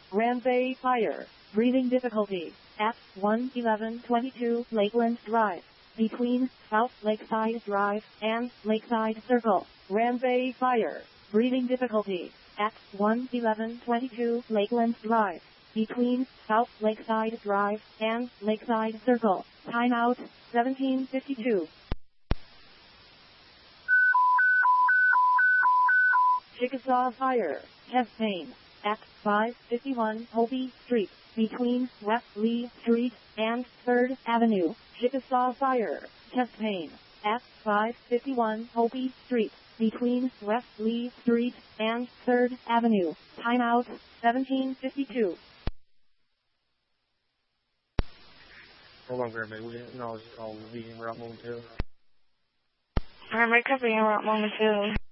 Ranbay Fire. Breathing difficulty. At 11122 Lakeland Drive. Between South Lakeside Drive and Lakeside Circle. Ranbay Fire. Breathing difficulty. At 11122 Lakeland Drive. Between South Lakeside Drive and Lakeside Circle. Timeout 1752. Chickasaw Fire. Chest pain. At 551 Hopi Street. Between West Lee Street and 3rd Avenue. Chickasaw Fire. Chest pain. At 551 Hopi Street. Between West Lee Street and 3rd Avenue. Timeout 1752. No longer may we acknowledge all being Route Moment 2. Primary company in Route Moment 2.